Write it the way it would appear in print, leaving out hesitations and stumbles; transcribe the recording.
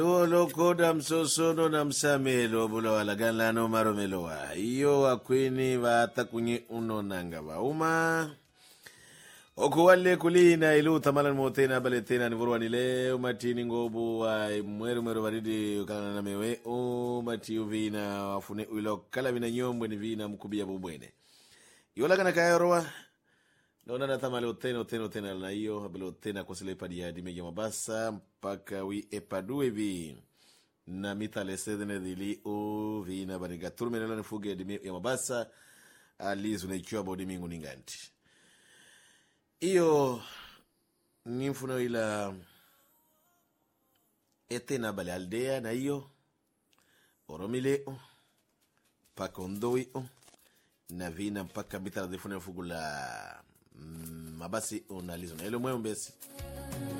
Loko da msosono na msamelo bula walagana no maromeloa. Iyo wakwini vata kunye uno nanga wauma. Okuwale kulina ilu tamalan motena baletena ni vuruwa nile. Umati ngobu wa mwere waridi ukalana na mewe. Umati uvina wafune uilo kala vina nyombo ni vina mkubia bubwene. Yola kana kaya roa. Naona natamale otena na iyo. Habilo otena kwa sile padi ya dimeja mabasa. Mpaka wi epadu evi. Na mita lesedene dili o vina baniga. Turmenela nifuge ya mabasa. Alizu na ichua bodi mingu ninganti. Iyo nimfuna ila etena bale aldea na iyo oromile paka ondoi na vina mpaka bitala defuna fugula mabasi unalizo na ilo mweo mbesi.